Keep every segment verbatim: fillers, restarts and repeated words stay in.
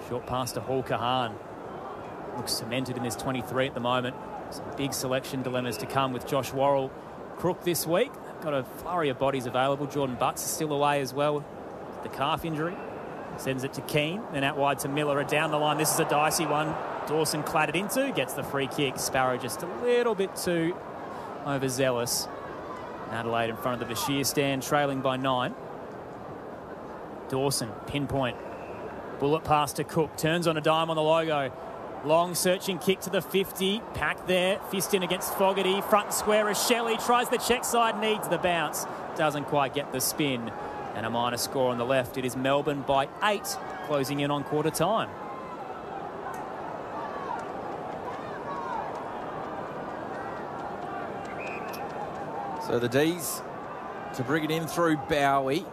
Short pass to Hall Kahan. Looks cemented in this twenty-three at the moment. Some big selection dilemmas to come with Josh Worrell Crook this week. They've got a flurry of bodies available. Jordan Butts is still away as well. The calf injury. Sends it to Keane. Then out wide to Miller. Down the line. This is a dicey one. Dawson clattered into. Gets the free kick. Sparrow just a little bit too overzealous. Adelaide in front of the Bashir stand, trailing by nine. Dawson, pinpoint. Bullet pass to Cook. Turns on a dime on the logo. Long searching kick to the fifty. Pack there. Fist in against Fogarty. Front and square as Shelley tries the check side. Needs the bounce. Doesn't quite get the spin. And a minor score on the left. It is Melbourne by eight. Closing in on quarter time. So the D's to bring it in through Bowie.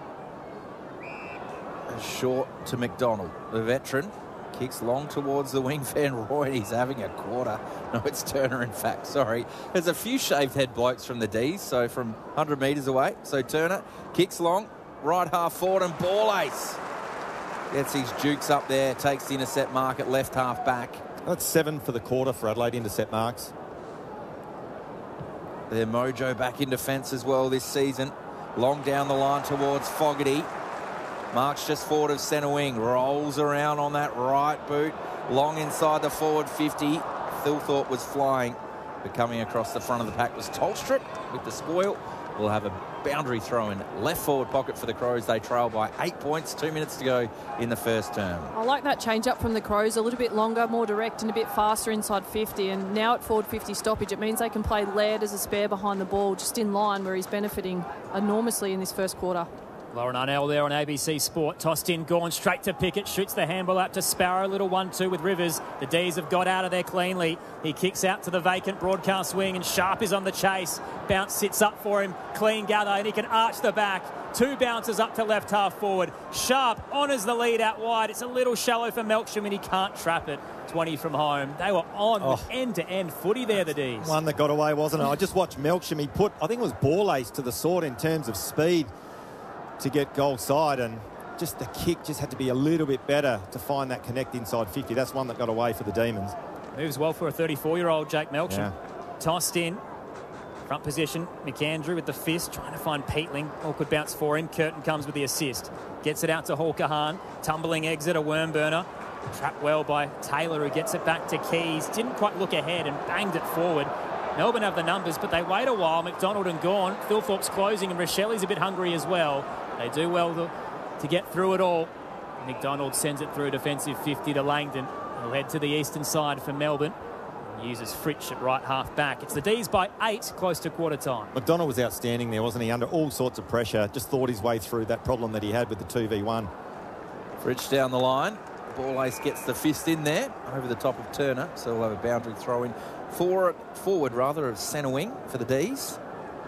Short to McDonald, the veteran. Kicks long towards the wing. Van Roy, he's having a quarter. No, it's Turner, in fact, sorry. There's a few shaved head blokes from the D's, so from one hundred metres away. So Turner kicks long, right half forward, and ball ace. Gets his jukes up there, takes the intercept mark at left half back. That's seven for the quarter for Adelaide intercept marks. Their mojo back in defence as well this season. Long down the line towards Fogarty. Marks just forward of centre wing. Rolls around on that right boot. Long inside the forward fifty. Thilthorpe was flying. But coming across the front of the pack was Tolstrup with the spoil. We'll have a boundary throw in left forward pocket for the Crows. They trail by eight points. Two minutes to go in the first term. I like that change up from the Crows. A little bit longer, more direct and a bit faster inside fifty. And now at forward fifty stoppage, it means they can play Laird as a spare behind the ball, just in line where he's benefiting enormously in this first quarter. Lauren Arnell there on A B C Sport. Tossed in, gone straight to Pickett. Shoots the handball out to Sparrow. Little one two with Rivers. The D's have got out of there cleanly. He kicks out to the vacant broadcast wing, and Sharp is on the chase. Bounce sits up for him. Clean gather, and he can arch the back. Two bounces up to left half forward. Sharp honours the lead out wide. It's a little shallow for Melksham, and he can't trap it. twenty from home. They were on oh. with end-to-end footy there, the D's. One that got away, wasn't it? I just watched Melksham. He put, I think it was ball ace to the sword in terms of speed to get goal side, and just the kick just had to be a little bit better to find that connect inside fifty. That's one that got away for the Demons. Moves well for a thirty-four-year-old Jake Melksham. Yeah. Tossed in. Front position. McAndrew with the fist, trying to find Peatling. Awkward bounce for him. Curtin comes with the assist. Gets it out to Hall Kahan. Tumbling exit, a worm burner. Trapped well by Taylor, who gets it back to Keys. Didn't quite look ahead and banged it forward. Melbourne have the numbers, but they wait a while. McDonald and Gawn. Thilthorpe's closing, and Rochelli's a bit hungry as well. They do well to, to get through it all. McDonald sends it through defensive fifty to Langdon. He'll head to the eastern side for Melbourne. Uses Fritsch at right half back. It's the D's by eight, close to quarter time. McDonald was outstanding there, wasn't he? Under all sorts of pressure. Just thought his way through that problem that he had with the two v one. Fritsch down the line. Ball ace gets the fist in there over the top of Turner. So we'll have a boundary throw in. Forward, forward rather, of centre wing for the D's.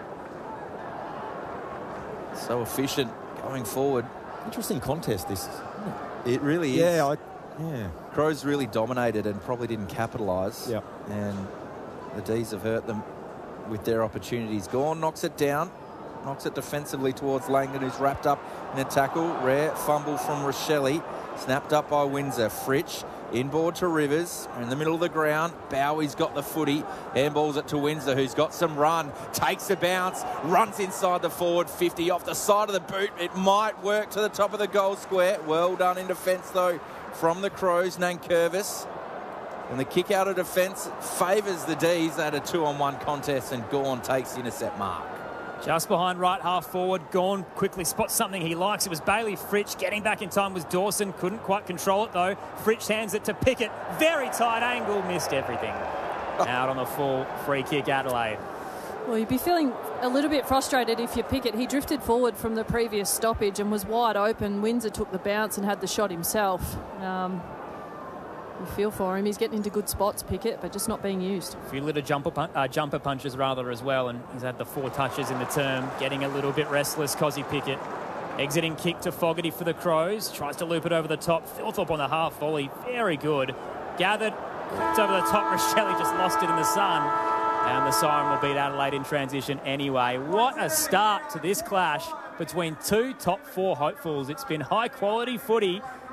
So efficient going forward. Interesting contest, this. It really is. Yeah, I, yeah. Crows really dominated and probably didn't capitalise. Yeah. And the D's have hurt them with their opportunities. Gawn knocks it down. Knocks it defensively towards Langdon, who's wrapped up in a tackle. Rare fumble from Rochelli. Snapped up by Windsor. Fritsch inboard to Rivers. In the middle of the ground. Bowie's got the footy. Handballs it to Windsor, who's got some run. Takes a bounce. Runs inside the forward fifty. Off the side of the boot. It might work to the top of the goal square. Well done in defence, though, from the Crows. Nankervis. And the kick out of defence favours the D's. They had a two-on-one contest, and Gawn takes the intercept mark. Just behind right half forward. Gawn quickly spots something he likes. It was Bailey Fritsch. Getting back in time was Dawson. Couldn't quite control it, though. Fritsch hands it to Pickett. Very tight angle. Missed everything. Out on the full free kick, Adelaide. Well, you'd be feeling a little bit frustrated if you Pickett. He drifted forward from the previous stoppage and was wide open. Windsor took the bounce and had the shot himself. Um, you feel for him. He's getting into good spots, Pickett, but just not being used. A few little jumper, pun uh, jumper punches, rather, as well, and he's had the four touches in the term. Getting a little bit restless, Cozzy Pickett. Exiting kick to Fogarty for the Crows. Tries to loop it over the top. Thilthorpe on the half volley. Very good. Gathered. It's over the top. Rochelli just lost it in the sun. And the siren will beat Adelaide in transition anyway. What a start to this clash between two top four hopefuls. It's been high quality footy.